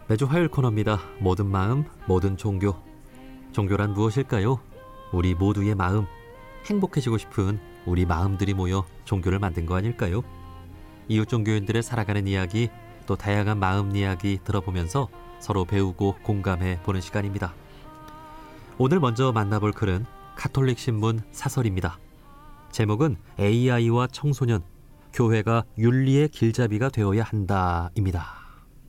매주 화요일 코너입니다. 모든 마음, 모든 종교. 종교란 무엇일까요? 우리 모두의 마음, 행복해지고 싶은 우리 마음들이 모여 종교를 만든 거 아닐까요? 이웃 종교인들의 살아가는 이야기, 또 다양한 마음 이야기 들어보면서 서로 배우고 공감해 보는 시간입니다. 오늘 먼저 만나볼 글은 가톨릭 신문 사설입니다. 제목은 AI와 청소년, 교회가 윤리의 길잡이가 되어야 한다입니다.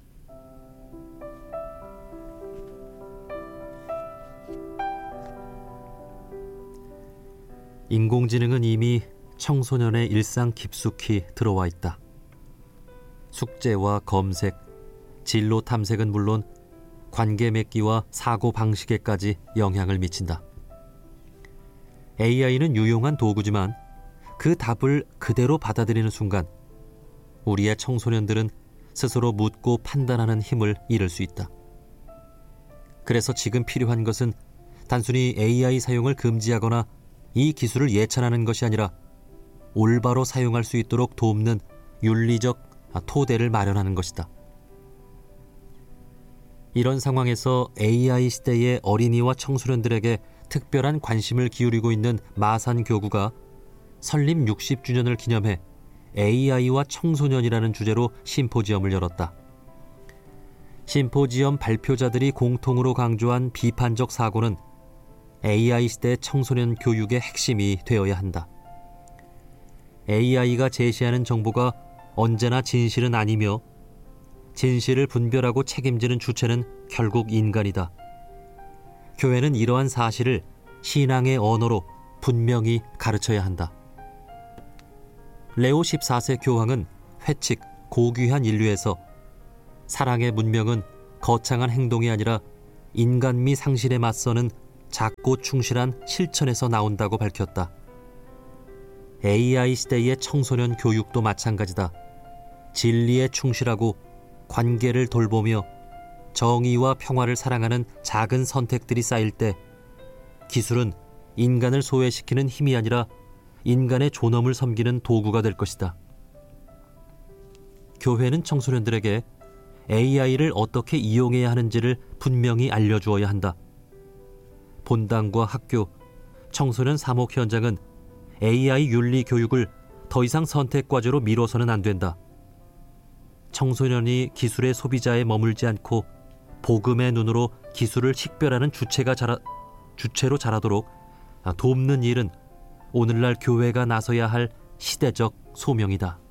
인공지능은 이미 청소년의 일상 깊숙이 들어와 있다. 숙제와 검색, 진로 탐색은 물론 관계 맺기와 사고 방식에까지 영향을 미친다. AI는 유용한 도구지만 그 답을 그대로 받아들이는 순간 우리의 청소년들은 스스로 묻고 판단하는 힘을 잃을 수 있다. 그래서 지금 필요한 것은 단순히 AI 사용을 금지하거나 이 기술을 예찬하는 것이 아니라 올바로 사용할 수 있도록 돕는 윤리적 토대를 마련하는 것이다. 이런 상황에서 AI 시대의 어린이와 청소년들에게 특별한 관심을 기울이고 있는 마산교구가 설립 60주년을 기념해 AI와 청소년이라는 주제로 심포지엄을 열었다. 심포지엄 발표자들이 공통으로 강조한 비판적 사고는 AI 시대 청소년 교육의 핵심이 되어야 한다. AI가 제시하는 정보가 언제나 진실은 아니며 진실을 분별하고 책임지는 주체는 결국 인간이다. 교회는 이러한 사실을 신앙의 언어로 분명히 가르쳐야 한다. 레오 14세 교황은 회칙, 고귀한 인류에서 사랑의 문명은 거창한 행동이 아니라 인간미 상실에 맞서는 작고 충실한 실천에서 나온다고 밝혔다. AI 시대의 청소년 교육도 마찬가지다. 진리에 충실하고 관계를 돌보며 정의와 평화를 사랑하는 작은 선택들이 쌓일 때 기술은 인간을 소외시키는 힘이 아니라 인간의 존엄을 섬기는 도구가 될 것이다. 교회는 청소년들에게 AI를 어떻게 이용해야 하는지를 분명히 알려주어야 한다. 본당과 학교, 청소년 사목 현장은 AI 윤리 교육을 더 이상 선택과제로 미뤄서는 안 된다. 청소년이 기술의 소비자에 머물지 않고 복음의 눈으로 기술을 식별하는 주체로 자라도록 돕는 일은 오늘날 교회가 나서야 할 시대적 소명이다.